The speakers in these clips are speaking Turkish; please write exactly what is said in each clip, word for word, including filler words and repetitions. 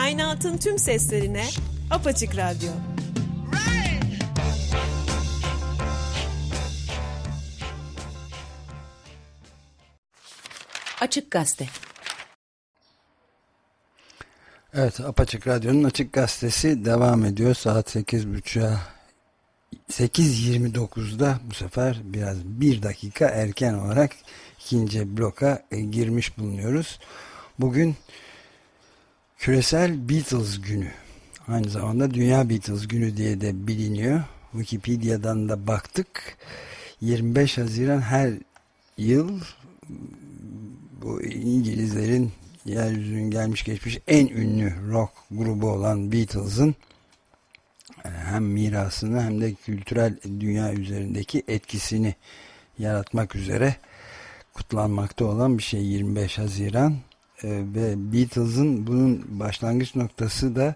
Kainatın tüm seslerine Apaçık Radyo. Açık Gazete. Evet, Apaçık Radyo'nun Açık Gazetesi devam ediyor. Saat sekiz buçuğa sekiz yirmi dokuzda bu sefer biraz bir dakika erken olarak ikinci bloka girmiş bulunuyoruz. Bugün Küresel Beatles Günü. Aynı zamanda Dünya Beatles Günü diye de biliniyor. Wikipedia'dan da baktık. yirmi beş Haziran her yıl bu İngilizlerin yeryüzünün gelmiş geçmiş en ünlü rock grubu olan Beatles'ın hem mirasını hem de kültürel dünya üzerindeki etkisini yaratmak üzere kutlanmakta olan bir şey yirmi beş Haziran ee, ve Beatles'ın bunun başlangıç noktası da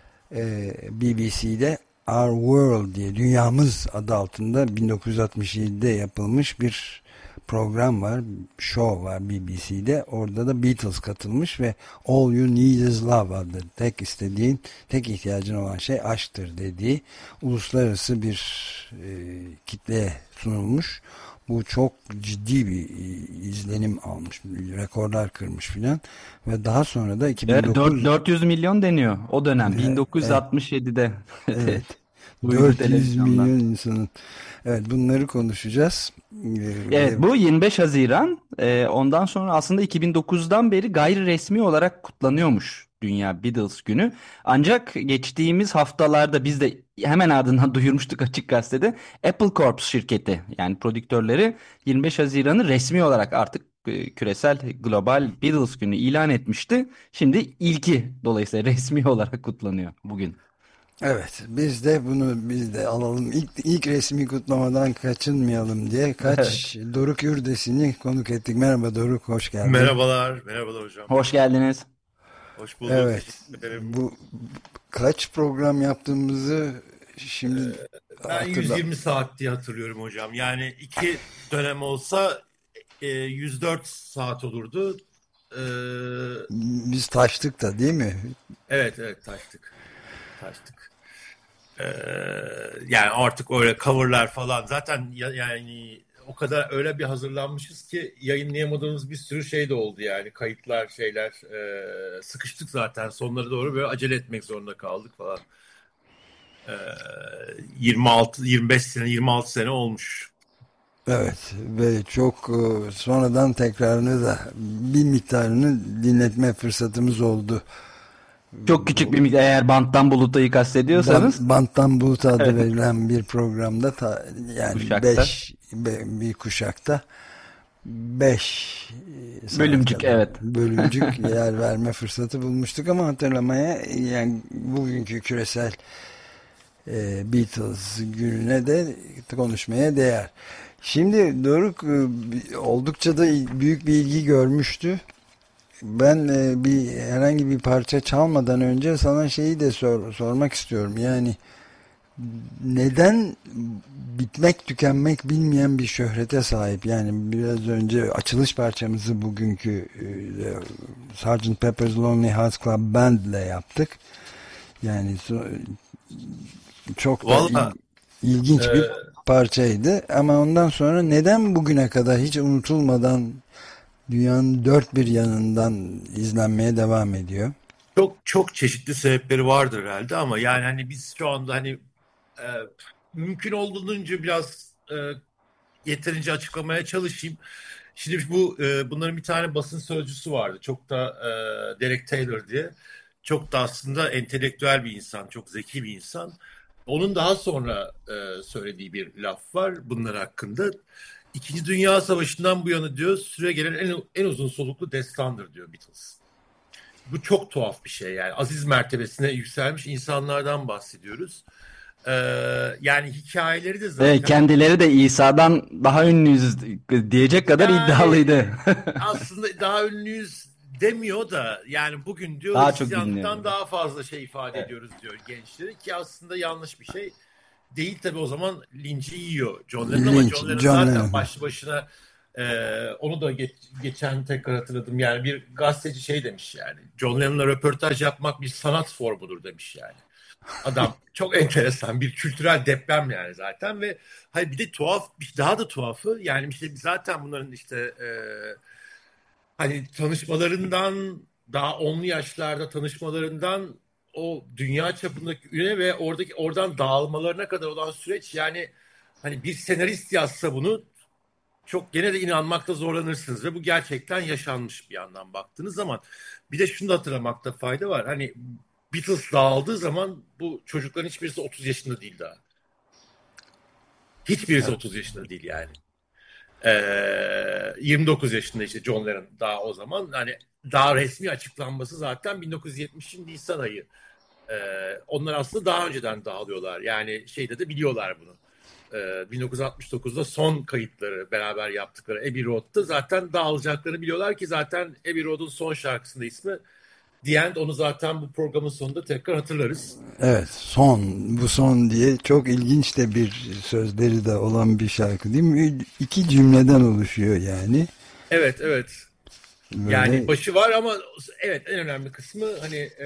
e, B B C'de Our World diye Dünyamız adı altında bin dokuz yüz altmış yedide yapılmış bir program var, show var B B C'de. Orada da Beatles katılmış ve All You Need Is Love adlı, tek istediğin, tek ihtiyacın olan şey aşktır dediği uluslararası bir e, kitleye sunulmuş. Bu çok ciddi bir izlenim almış, rekorlar kırmış filan ve daha sonra da iki bin dokuz evet, dört yüz milyon deniyor o dönem, bin dokuz yüz altmış yedide. Evet. dört yüz milyon insanın. Evet, bunları konuşacağız. Evet, bu yirmi beş Haziran. E, ondan sonra aslında iki bin dokuzdan beri gayri resmi olarak kutlanıyormuş Dünya Beatles Günü. Ancak geçtiğimiz haftalarda biz de hemen ardından duyurmuştuk Açık Gazete'de. Apple Corp şirketi, yani prodüktörleri yirmi beş Haziran'ı resmi olarak artık e, küresel global Beatles Günü ilan etmişti. Şimdi ilki dolayısıyla resmi olarak kutlanıyor bugün. Evet, biz de bunu biz de alalım. İlk, ilk resmi kutlamadan kaçınmayalım diye kaç evet. Doruk Yurdesin'i konuk ettik. Merhaba Doruk, hoş geldin. Merhabalar, merhabalar hocam. Hoş geldiniz. Hoş bulduk. Evet, bu kaç program yaptığımızı şimdi ee, ben yüz yirmi saat diye hatırlıyorum hocam. Yani iki dönem olsa e, yüz dört saat olurdu. Ee, biz taştık da değil mi? Evet, evet taştık. Taştık. Ee, yani artık öyle coverlar falan zaten ya, yani o kadar öyle bir hazırlanmışız ki yayınlayamadığımız bir sürü şey de oldu yani kayıtlar şeyler e, sıkıştık zaten sonlara doğru böyle acele etmek zorunda kaldık falan. Ee, yirmi altı yirmi beş sene yirmi altı sene olmuş. Evet ve çok sonradan tekrarını da bir miktarını dinletme fırsatımız oldu. Çok küçük bir miktar, eğer Banttan Buluta'yı kastediyorsanız. Bant, Banttan Bulut'a adı verilen bir programda ta, yani kuşakta. beş be, bir kuşakta beş bölümcük evet bölümcük yer verme fırsatı bulmuştuk ama hatırlamaya yani bugünkü küresel e, Beatles gününe de konuşmaya değer. Şimdi Doruk oldukça da büyük bir ilgi görmüştü. Ben e, bir herhangi bir parça çalmadan önce sana şeyi de sor, sormak istiyorum. Yani neden bitmek tükenmek bilmeyen bir şöhrete sahip? Yani biraz önce açılış parçamızı bugünkü e, sergeant Pepper's Lonely Hearts Club Band ile yaptık. Yani so, çok da Vallahi, il, ilginç e, bir parçaydı. Ama ondan sonra neden bugüne kadar hiç unutulmadan dünyanın dört bir yanından izlenmeye devam ediyor? Çok çok çeşitli sebepleri vardır herhalde ama yani hani biz şu anda hani e, mümkün olduğunca biraz e, yeterince açıklamaya çalışayım. Şimdi bu e, bunların bir tane basın sözcüsü vardı. Çok da e, Derek Taylor diye. Çok da aslında entelektüel bir insan, çok zeki bir insan. Onun daha sonra e, söylediği bir laf var bunlar hakkında. İkinci Dünya Savaşı'ndan bu yana diyor süre gelen en, en uzun soluklu destandır diyor Beatles. Bu çok tuhaf bir şey yani. Aziz mertebesine yükselmiş insanlardan bahsediyoruz. Ee, yani hikayeleri de zaten... Evet, kendileri de İsa'dan daha ünlüyüz diyecek kadar yani, iddialıydı. aslında daha ünlüyüz demiyor da yani bugün diyor daha Hristiyanlıktan daha fazla şey ifade evet. ediyoruz diyor gençleri ki aslında yanlış bir şey değil tabii o zaman linci yiyor John Lennon ama John Lennon zaten başlı başına Ee, onu da geç, geçen tekrar hatırladım. Yani bir gazeteci şey demiş yani. John Lennon'la röportaj yapmak bir sanat formudur demiş yani. Adam çok enteresan bir kültürel deprem yani zaten ve hayır bir de tuhaf bir daha da tuhafı yani işte zaten bunların işte e, hani tanışmalarından daha onlu yaşlarda tanışmalarından o dünya çapındaki üne ve oradaki oradan dağılmalarına kadar olan süreç yani hani bir senarist yazsa bunu çok gene de inanmakta zorlanırsınız ve bu gerçekten yaşanmış bir yandan baktığınız zaman. Bir de şunu da hatırlamakta fayda var. Hani Beatles dağıldığı zaman bu çocukların hiçbirisi otuz yaşında değil daha. Hiçbirisi otuz yaşında değil yani. Ee, yirmi dokuz yaşında işte John Lennon daha o zaman. Hani daha resmi açıklanması zaten bin dokuz yüz yetmişin Nisan ayı. Ee, onlar aslında daha önceden dağılıyorlar. Yani şeyde de biliyorlar bunu. bin dokuz yüz altmış dokuzda son kayıtları beraber yaptıkları Abbey Road'da zaten dağılacaklarını biliyorlar ki zaten Abbey Road'un son şarkısında ismi The End, onu zaten bu programın sonunda tekrar hatırlarız. Evet, son, bu son diye çok ilginç de bir sözleri de olan bir şarkı değil mi? İki cümleden oluşuyor yani. Evet, evet. Böyle... Yani başı var ama evet en önemli kısmı hani e,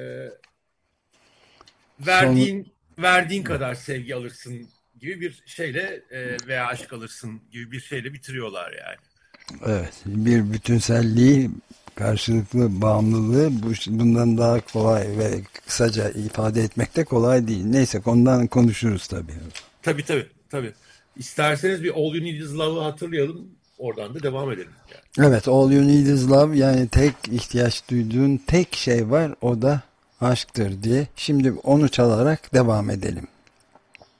verdiğin son... verdiğin kadar sevgi alırsın gibi bir şeyle e, veya aşk alırsın gibi bir şeyle bitiriyorlar yani. Evet, bir bütünselliği, karşılıklı bağımlılığı bundan daha kolay ve kısaca ifade etmek de kolay değil. Neyse, konudan konuşuruz tabii. Tabii tabii tabii. İsterseniz bir All You Need Is Love'ı hatırlayalım, oradan da devam edelim. Yani. Evet, All You Need Is Love, yani tek ihtiyaç duyduğun tek şey var, o da aşktır diye. Şimdi onu çalarak devam edelim.